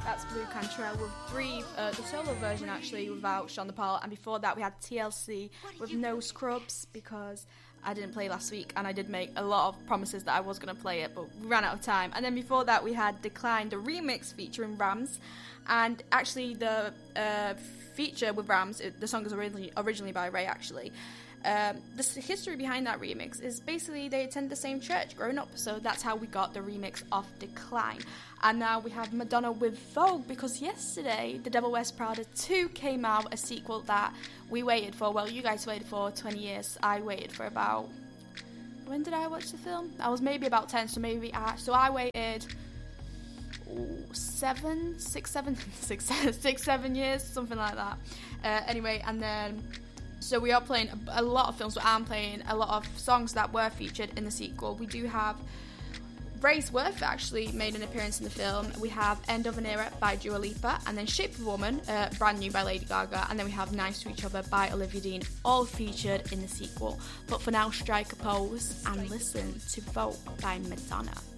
That's Blue Cantrell with Breathe, the solo version actually without Sean Paul, and before that we had TLC with No Scrubs, because I didn't play last week and I did make a lot of promises that I was going to play it, but we ran out of time. And then before that we had Decline, the remix featuring Rams, and actually the feature with Rams, the song is originally by Ray actually. The history behind that remix is basically they attended the same church growing up, so that's how we got the remix of Decline. And now we have Madonna with Vogue, because yesterday The Devil Wears Prada 2 came out, a sequel that we waited for. Well, you guys waited for 20 years. I waited for about... When did I watch the film? I was maybe about 10, so I waited 7 years, something like that. Anyway, and then... So we are playing a lot of films, but I'm playing a lot of songs that were featured in the sequel. We do have Ray's Worth actually made an appearance in the film. We have End of an Era by Dua Lipa, and then Shape of a Woman, brand new by Lady Gaga, and then we have Nice to Each Other by Olivia Dean, all featured in the sequel. But for now, strike a pose and listen to Vogue by Madonna.